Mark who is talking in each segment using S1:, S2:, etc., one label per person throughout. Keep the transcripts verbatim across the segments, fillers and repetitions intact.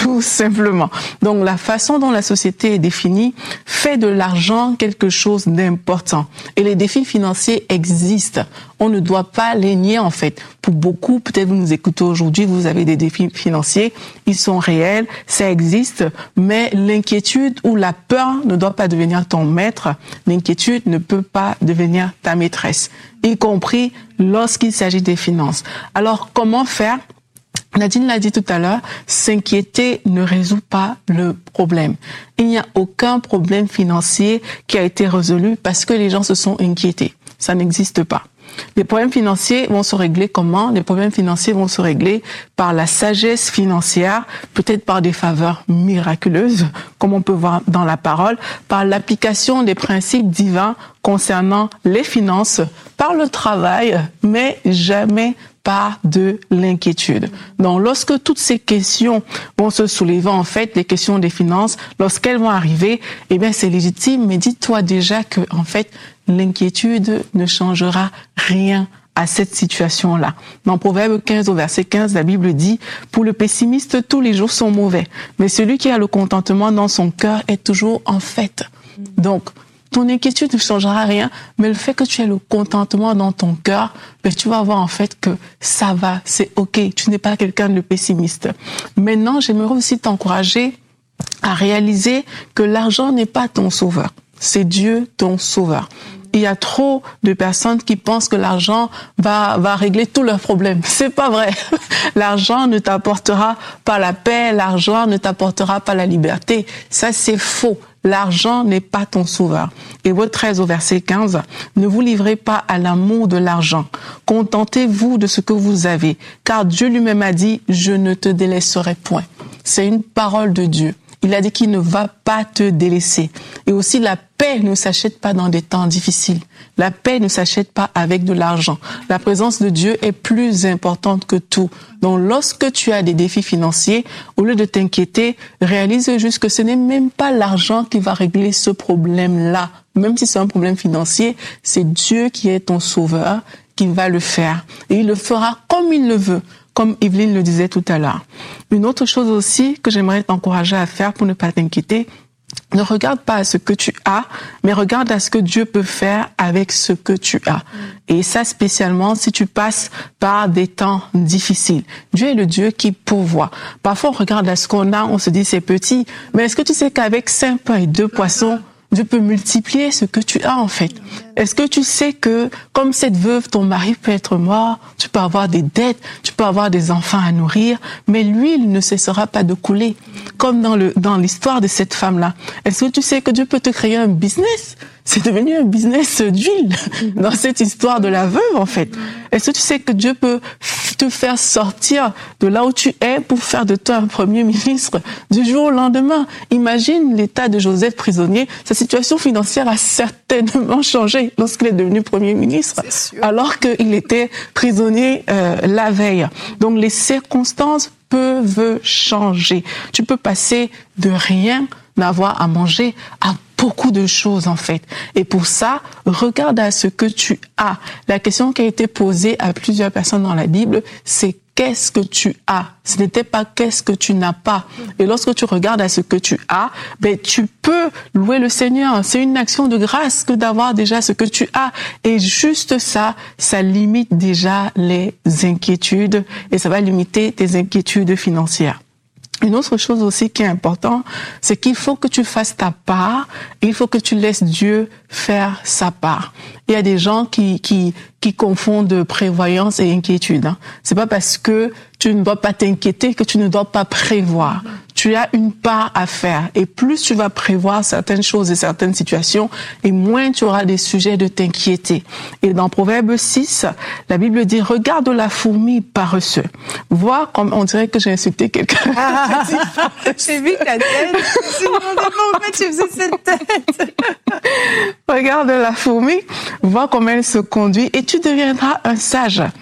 S1: tout simplement. Donc la façon dont la société est définie fait de l'argent quelque chose d'important. Et les défis financiers existent. On ne doit pas les nier en fait. Pour beaucoup, peut-être vous nous écoutez aujourd'hui, vous avez des défis financiers, ils sont réels, ça existe, mais l'inquiétude ou la peur ne doit pas devenir ton maître. L'inquiétude ne peut pas devenir ta maîtresse, y compris lorsqu'il s'agit des finances. Alors comment faire ? Nadine l'a dit tout à l'heure, s'inquiéter ne résout pas le problème. Il n'y a aucun problème financier qui a été résolu parce que les gens se sont inquiétés. Ça n'existe pas. Les problèmes financiers vont se régler comment ? Les problèmes financiers vont se régler par la sagesse financière, peut-être par des faveurs miraculeuses, comme on peut voir dans la parole, par l'application des principes divins concernant les finances, par le travail, mais jamais par de l'inquiétude. Donc, lorsque toutes ces questions vont se soulever, en fait, les questions des finances, lorsqu'elles vont arriver, eh bien, c'est légitime, mais dis-toi déjà que, en fait, l'inquiétude ne changera rien à cette situation-là. Dans Proverbe quinze au verset quinze, la Bible dit « Pour le pessimiste, tous les jours sont mauvais, mais celui qui a le contentement dans son cœur est toujours en fête. » Donc, ton inquiétude ne changera rien, mais le fait que tu aies le contentement dans ton cœur, ben, tu vas voir en fait que ça va, c'est ok, tu n'es pas quelqu'un de pessimiste. Maintenant, j'aimerais aussi t'encourager à réaliser que l'argent n'est pas ton sauveur, c'est Dieu ton sauveur. Il y a trop de personnes qui pensent que l'argent va va régler tous leurs problèmes. C'est pas vrai. L'argent ne t'apportera pas la paix, l'argent ne t'apportera pas la liberté. Ça, c'est faux. L'argent n'est pas ton sauveur. Hébreux treize au verset quinze, ne vous livrez pas à l'amour de l'argent. Contentez-vous de ce que vous avez, car Dieu lui-même a dit, je ne te délaisserai point. C'est une parole de Dieu. Il a dit qu'il ne va pas te délaisser. Et aussi, la paix ne s'achète pas dans des temps difficiles. La paix ne s'achète pas avec de l'argent. La présence de Dieu est plus importante que tout. Donc, lorsque tu as des défis financiers, au lieu de t'inquiéter, réalise juste que ce n'est même pas l'argent qui va régler ce problème-là. Même si c'est un problème financier, c'est Dieu qui est ton sauveur, qui va le faire. Et il le fera comme il le veut, comme Evelyne le disait tout à l'heure. Une autre chose aussi que j'aimerais t'encourager à faire pour ne pas t'inquiéter, ne regarde pas à ce que tu as, mais regarde à ce que Dieu peut faire avec ce que tu as. Et ça, spécialement, si tu passes par des temps difficiles. Dieu est le Dieu qui pourvoit. Parfois, on regarde à ce qu'on a, on se dit c'est petit, mais est-ce que tu sais qu'avec cinq pains et deux poissons, Dieu peut multiplier ce que tu as en fait. Est-ce que tu sais que, comme cette veuve, ton mari peut être mort, tu peux avoir des dettes, tu peux avoir des enfants à nourrir, mais l'huile ne cessera pas de couler, comme dans le dans l'histoire de cette femme-là. Est-ce que tu sais que Dieu peut te créer un business ? C'est devenu un business d'huile dans cette histoire de la veuve en fait. Est-ce que tu sais que Dieu peut te faire sortir de là où tu es pour faire de toi un premier ministre du jour au lendemain? Imagine l'état de Joseph prisonnier. Sa situation financière a certainement changé lorsqu'il est devenu premier ministre, alors qu'il était prisonnier euh, la veille. Donc les circonstances peuvent changer. Tu peux passer de rien n'avoir à manger à beaucoup de choses en fait. Et pour ça, regarde à ce que tu as. La question qui a été posée à plusieurs personnes dans la Bible, c'est qu'est-ce que tu as? Ce n'était pas qu'est-ce que tu n'as pas. Et lorsque tu regardes à ce que tu as, ben tu peux louer le Seigneur. C'est une action de grâce que d'avoir déjà ce que tu as. Et juste ça, ça limite déjà les inquiétudes et ça va limiter tes inquiétudes financières. Une autre chose aussi qui est importante, c'est qu'il faut que tu fasses ta part et il faut que tu laisses Dieu faire sa part. Il y a des gens qui qui qui confondent prévoyance et inquiétude. Hein. C'est pas parce que tu ne dois pas t'inquiéter que tu ne dois pas prévoir. Tu as une part à faire et plus tu vas prévoir certaines choses et certaines situations et moins tu auras des sujets de t'inquiéter. Et dans Proverbe six, la Bible dit « Regarde la fourmi paresseuse. » Vois comme on dirait que j'ai insulté quelqu'un.
S2: Ah, j'ai vu ta tête. Je me demandais pourquoi tu faisais cette tête.
S1: Regarde la fourmi, vois comment elle se conduit et tu deviendras un sage.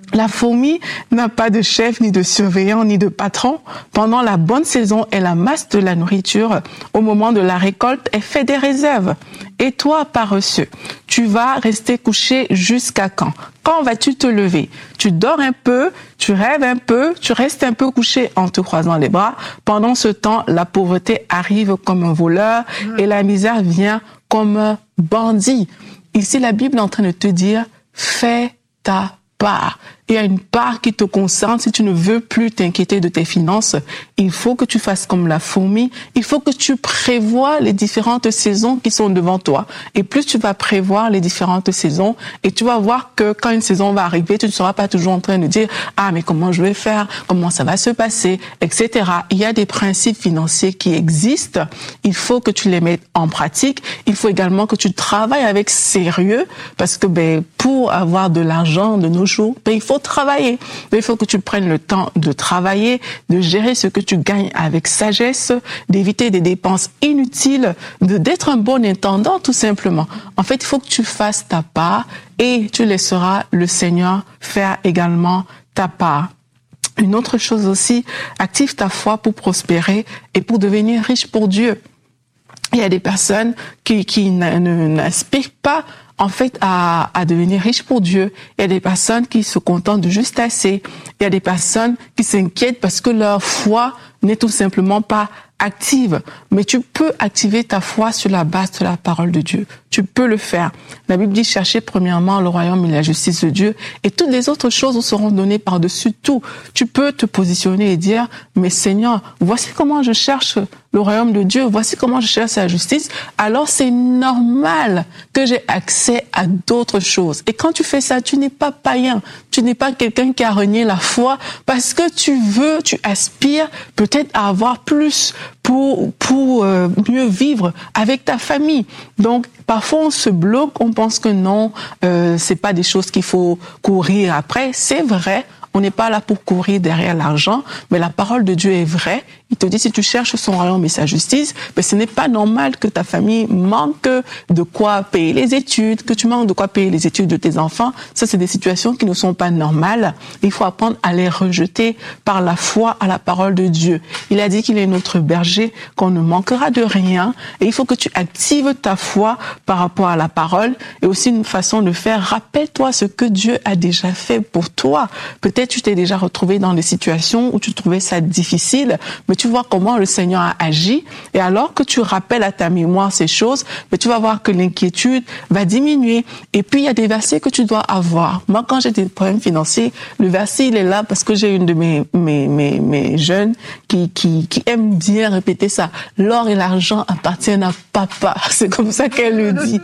S1: La fourmi n'a pas de chef, ni de surveillant, ni de patron. Pendant la bonne saison, elle amasse de la nourriture. Au moment de la récolte, elle fait des réserves. Et toi, paresseux, tu vas rester couché jusqu'à quand? Quand vas-tu te lever? Tu dors un peu, tu rêves un peu, tu restes un peu couché en te croisant les bras. Pendant ce temps, la pauvreté arrive comme un voleur et la misère vient comme un bandit. Ici, la Bible est en train de te dire, fais ta part. Il y a une part qui te concerne. Si tu ne veux plus t'inquiéter de tes finances, il faut que tu fasses comme la fourmi. Il faut que tu prévois les différentes saisons qui sont devant toi. Et plus tu vas prévoir les différentes saisons, et tu vas voir que quand une saison va arriver, tu ne seras pas toujours en train de dire « Ah, mais comment je vais faire? Comment ça va se passer? » et cetera. Il y a des principes financiers qui existent. Il faut que tu les mettes en pratique. Il faut également que tu travailles avec sérieux parce que ben, pour avoir de l'argent de nos jours, ben, il faut travailler. Mais il faut que tu prennes le temps de travailler, de gérer ce que tu gagnes avec sagesse, d'éviter des dépenses inutiles, de, d'être un bon intendant tout simplement. En fait, il faut que tu fasses ta part et tu laisseras le Seigneur faire également ta part. Une autre chose aussi, active ta foi pour prospérer et pour devenir riche pour Dieu. Il y a des personnes qui, qui n'aspirent pas en fait, à, à devenir riche pour Dieu. Il y a des personnes qui se contentent de juste assez. Il y a des personnes qui s'inquiètent parce que leur foi n'est tout simplement pas active. Mais tu peux activer ta foi sur la base de la parole de Dieu. Tu peux le faire. La Bible dit, cherchez premièrement le royaume et la justice de Dieu et toutes les autres choses vous seront données par-dessus tout. Tu peux te positionner et dire, mais Seigneur, voici comment je cherche le royaume de Dieu, voici comment je cherche sa justice. Alors c'est normal que j'ai accès à d'autres choses. Et quand tu fais ça, tu n'es pas païen. Tu n'es pas quelqu'un qui a renié la foi parce que tu veux, tu aspires peut-être à avoir plus pour pour euh, mieux vivre avec ta famille. Donc parfois on se bloque, on pense que non, euh, c'est pas des choses qu'il faut courir après. C'est vrai. On n'est pas là pour courir derrière l'argent, mais la parole de Dieu est vraie. Il te dit, si tu cherches son royaume et sa justice, ben ce n'est pas normal que ta famille manque de quoi payer les études, que tu manques de quoi payer les études de tes enfants. Ça, c'est des situations qui ne sont pas normales. Il faut apprendre à les rejeter par la foi à la parole de Dieu. Il a dit qu'il est notre berger, qu'on ne manquera de rien. Et il faut que tu actives ta foi par rapport à la parole. Et aussi une façon de faire, rappelle-toi ce que Dieu a déjà fait pour toi. Peut-être tu t'es déjà retrouvé dans des situations où tu trouvais ça difficile, mais tu vois comment le Seigneur a agi. Et alors que tu rappelles à ta mémoire ces choses, mais tu vas voir que l'inquiétude va diminuer. Et puis, il y a des versets que tu dois avoir. Moi, quand j'ai des problèmes financiers, le verset, il est là parce que j'ai une de mes, mes, mes, mes jeunes qui, qui, qui aime bien répéter ça. L'or et l'argent appartiennent à papa. C'est comme ça qu'elle le dit.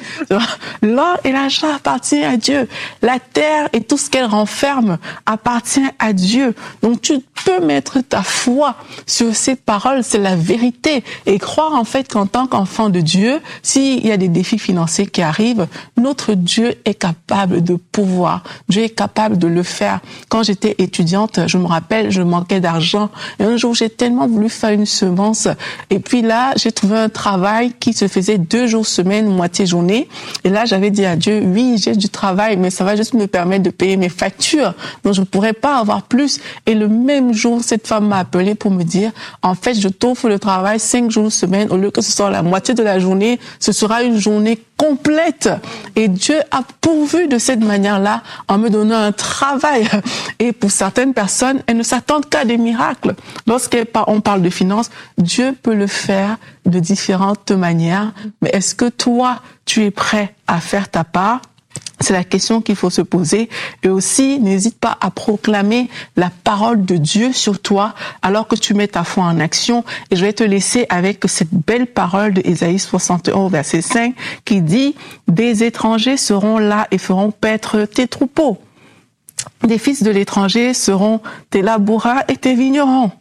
S1: L'or et l'argent appartiennent à Dieu. La terre et tout ce qu'elle renferme appartient à Dieu. Donc, tu peux mettre ta foi sur ces paroles, c'est la vérité. Et croire en fait qu'en tant qu'enfant de Dieu, s'il y a des défis financiers qui arrivent, notre Dieu est capable de pouvoir. Dieu est capable de le faire. Quand j'étais étudiante, je me rappelle, je manquais d'argent. Et un jour, j'ai tellement voulu faire une semence. Et puis là, j'ai trouvé un travail qui se faisait deux jours semaine, moitié journée. Et là, j'avais dit à Dieu, oui, j'ai du travail, mais ça va juste me permettre de payer mes factures. Donc, je ne pourrais pas avoir plus. Et le même jour, cette femme m'a appelé pour me dire, en fait, je t'offre le travail cinq jours semaine, au lieu que ce soit la moitié de la journée, ce sera une journée complète. Et Dieu a pourvu de cette manière-là en me donnant un travail. Et pour certaines personnes, elles ne s'attendent qu'à des miracles. Lorsqu'on parle de finances, Dieu peut le faire de différentes manières. Mais est-ce que toi, tu es prêt à faire ta part? C'est la question qu'il faut se poser. Et aussi, n'hésite pas à proclamer la parole de Dieu sur toi alors que tu mets ta foi en action. Et je vais te laisser avec cette belle parole de Ésaïe soixante et un, verset cinq, qui dit « Des étrangers seront là et feront paître tes troupeaux. Des fils de l'étranger seront tes laboureurs et tes vignerons.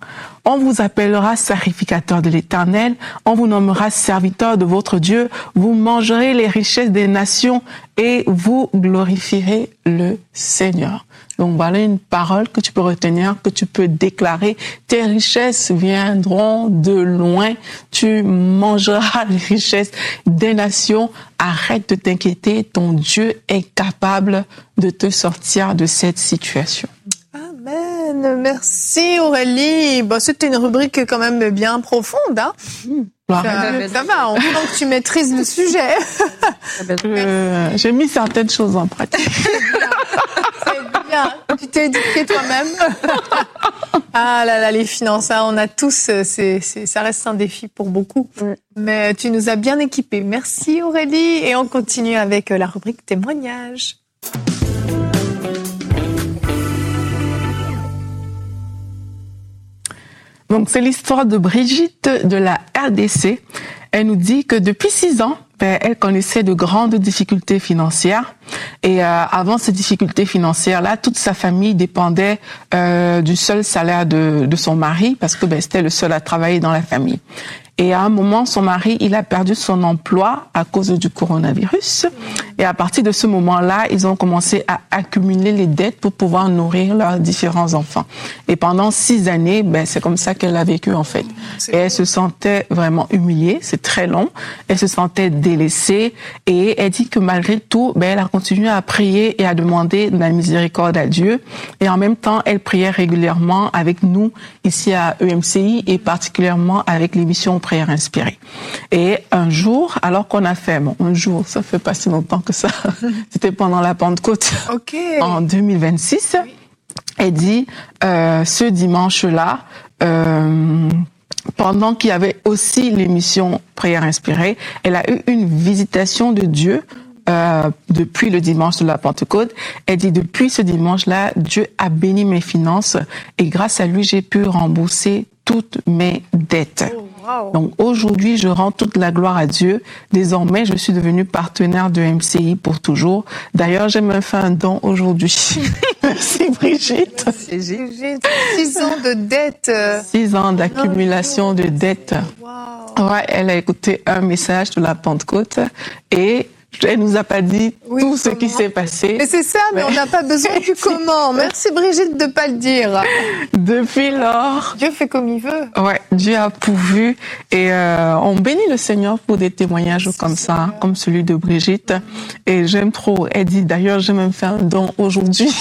S1: On vous appellera sacrificateur de l'Éternel, on vous nommera serviteur de votre Dieu, vous mangerez les richesses des nations et vous glorifierez le Seigneur. Donc voilà une parole que tu peux retenir, que tu peux déclarer. Tes richesses viendront de loin. Tu mangeras les richesses des nations. Arrête de t'inquiéter. Ton Dieu est capable de te sortir de cette situation.
S2: Amen. Merci Aurélie. Bon, c'était une rubrique quand même bien profonde, hein. Mmh. Ça, ça va, on sent que tu maîtrises le sujet.
S1: euh, j'ai mis certaines choses en pratique.
S2: C'est bien, tu t'es éduqué toi-même. Ah là là, les finances, hein, on a tous, c'est, c'est, ça reste un défi pour beaucoup. Ouais. Mais tu nous as bien équipés. Merci Aurélie. Et on continue avec la rubrique témoignages.
S1: Donc, c'est l'histoire de Brigitte de la R D C. Elle nous dit que depuis six ans, ben, elle connaissait de grandes difficultés financières. Et euh, avant ces difficultés financières-là, toute sa famille dépendait euh, du seul salaire de, de son mari parce que ben, c'était le seul à travailler dans la famille. Et à un moment, son mari, il a perdu son emploi à cause du coronavirus. Et à partir de ce moment-là, ils ont commencé à accumuler les dettes pour pouvoir nourrir leurs différents enfants. Et pendant six années, ben, c'est comme ça qu'elle a vécu, en fait. Et elle se sentait vraiment humiliée. C'est très long. Elle se sentait délaissée. Et elle dit que malgré tout, ben, elle a continué à prier et à demander de la miséricorde à Dieu. Et en même temps, elle priait régulièrement avec nous ici à E M C I et particulièrement avec l'émission Prière inspirée. Et un jour, alors qu'on a fait, bon, un jour, ça fait pas si longtemps que ça, c'était pendant la Pentecôte,
S2: okay.
S1: En deux mille vingt-six, oui. Elle dit, euh, ce dimanche-là, euh, pendant qu'il y avait aussi l'émission Prière inspirée, elle a eu une visitation de Dieu euh, depuis le dimanche de la Pentecôte. Elle dit, depuis ce dimanche-là, Dieu a béni mes finances et grâce à lui, j'ai pu rembourser toutes mes dettes. Oh. Wow. Donc aujourd'hui, je rends toute la gloire à Dieu. Désormais, je suis devenue partenaire de M C I pour toujours. D'ailleurs, j'ai même fait un don aujourd'hui. Merci Brigitte.
S2: Merci Brigitte. Six ans de dettes.
S1: Six ans d'accumulation de dettes. Wow. Ouais, elle a écouté un message de la Pentecôte et elle nous a pas dit oui, tout ce comment. Qui s'est passé.
S2: Mais c'est ça, mais, mais on n'a pas besoin du comment. Merci Brigitte de pas le dire.
S1: Depuis lors,
S2: Dieu fait comme il veut.
S1: Ouais, Dieu a pourvu et euh, on bénit le Seigneur pour des témoignages c'est comme ça, hein, comme celui de Brigitte. Et j'aime trop. Elle dit d'ailleurs, j'ai même fait un don aujourd'hui.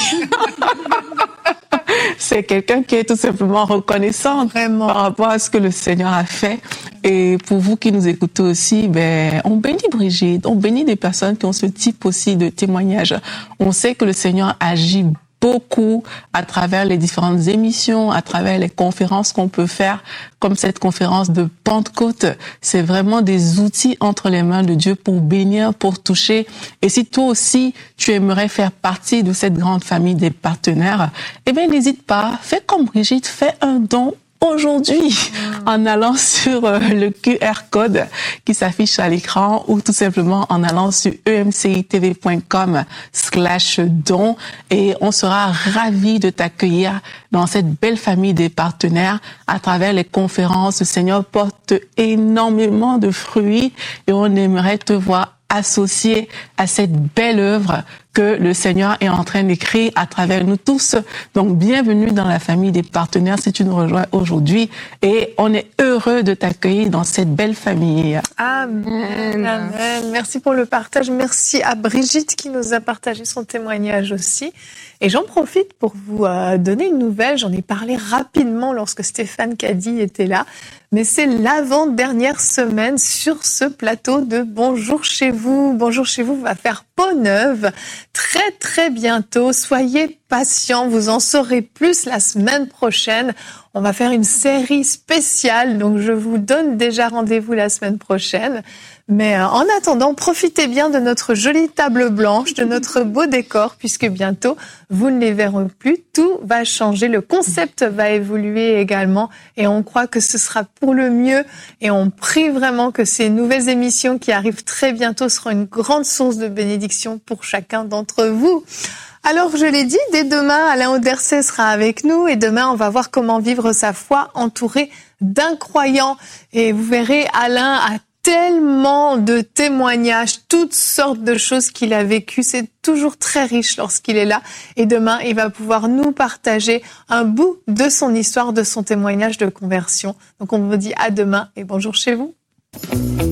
S1: C'est quelqu'un qui est tout simplement reconnaissant
S2: Vraiment.
S1: Par rapport à ce que le Seigneur a fait. Et pour vous qui nous écoutez aussi, ben, on bénit Brigitte, on bénit des personnes qui ont ce type aussi de témoignage. On sait que le Seigneur agit beaucoup à travers les différentes émissions, à travers les conférences qu'on peut faire, comme cette conférence de Pentecôte. C'est vraiment des outils entre les mains de Dieu pour bénir, pour toucher. Et si toi aussi, tu aimerais faire partie de cette grande famille des partenaires, eh bien, n'hésite pas, fais comme Brigitte, fais un don aujourd'hui en allant sur euh, le Q R code qui s'affiche à l'écran ou tout simplement en allant sur e m c i t v point com slash don et on sera ravis de t'accueillir dans cette belle famille des partenaires à travers les conférences. Le Seigneur porte énormément de fruits et on aimerait te voir associé à cette belle œuvre que le Seigneur est en train d'écrire à travers nous tous. Donc, bienvenue dans la famille des partenaires si tu nous rejoins aujourd'hui et on est heureux de t'accueillir dans cette belle famille.
S2: Amen. Amen. Merci pour le partage. Merci à Brigitte qui nous a partagé son témoignage aussi. Et j'en profite pour vous euh, donner une nouvelle. J'en ai parlé rapidement lorsque Stéphane Caddy était là. Mais c'est l'avant-dernière semaine sur ce plateau de Bonjour chez vous. Bonjour chez vous va faire peau neuve très très bientôt. Soyez patients, vous en saurez plus la semaine prochaine. On va faire une série spéciale, donc je vous donne déjà rendez-vous la semaine prochaine. Mais euh, en attendant, profitez bien de notre jolie table blanche, de notre beau décor, puisque bientôt, vous ne les verrez plus. Tout va changer, le concept va évoluer également et on croit que ce sera pour le mieux et on prie vraiment que ces nouvelles émissions qui arrivent très bientôt seront une grande source de bénédiction pour chacun d'entre vous. Alors, je l'ai dit, dès demain, Alain Auderset sera avec nous et demain, on va voir comment vivre sa foi entouré d'un croyant. Et vous verrez, Alain a tellement de témoignages, toutes sortes de choses qu'il a vécues. C'est toujours très riche lorsqu'il est là. Et demain, il va pouvoir nous partager un bout de son histoire, de son témoignage de conversion. Donc, on vous dit à demain et bonjour chez vous.